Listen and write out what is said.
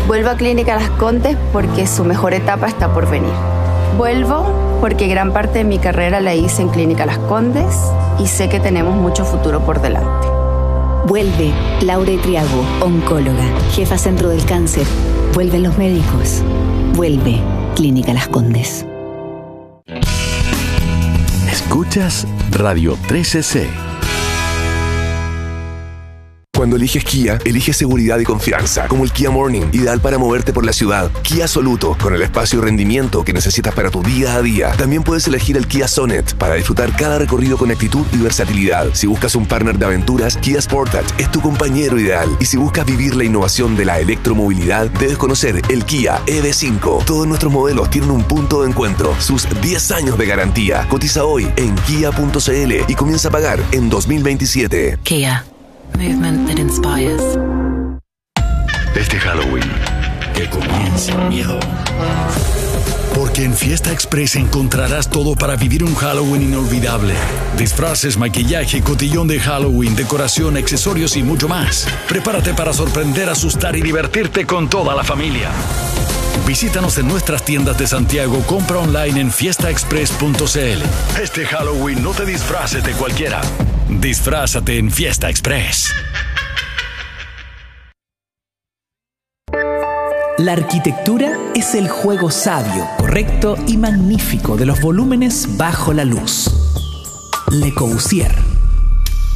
Vuelvo a Clínica Las Condes porque su mejor etapa está por venir. Vuelvo porque gran parte de mi carrera la hice en Clínica Las Condes y sé que tenemos mucho futuro por delante. Vuelve Laura Triago, oncóloga, jefa Centro del Cáncer. Vuelven los médicos. Vuelve Clínica Las Condes. Escuchas Radio 13C. Cuando eliges Kia, eliges seguridad y confianza, como el Kia Morning, ideal para moverte por la ciudad. Kia Soluto, con el espacio y rendimiento que necesitas para tu día a día. También puedes elegir el Kia Sonet, para disfrutar cada recorrido con actitud y versatilidad. Si buscas un partner de aventuras, Kia Sportage es tu compañero ideal. Y si buscas vivir la innovación de la electromovilidad, debes conocer el Kia EV5. Todos nuestros modelos tienen un punto de encuentro, sus 10 años de garantía. Cotiza hoy en kia.cl y comienza a pagar en 2027. Kia. Movement that inspires. Este Halloween, que comience el miedo. Porque en Fiesta Express encontrarás todo para vivir un Halloween inolvidable. Disfraces, maquillaje, cotillón de Halloween, decoración, accesorios y mucho más. Prepárate para sorprender, asustar y divertirte con toda la familia. Visítanos en nuestras tiendas de Santiago, compra online en fiestaexpress.cl. Este Halloween no te disfraces de cualquiera. Disfrázate en Fiesta Express. La arquitectura es el juego sabio, correcto y magnífico de los volúmenes bajo la luz. Le Corbusier.